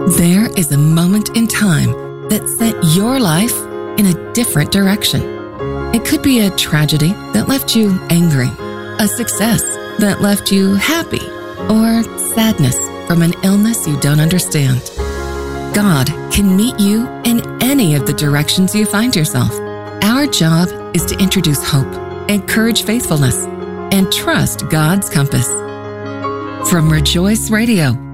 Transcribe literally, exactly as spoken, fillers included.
There is a moment in time that set your life in a different direction. It could be a tragedy that left you angry, a success that left you happy, or sadness from an illness you don't understand. God can meet you in any of the directions you find yourself. Our job is to introduce hope, encourage faithfulness, and trust God's compass. From Rejoice Radio,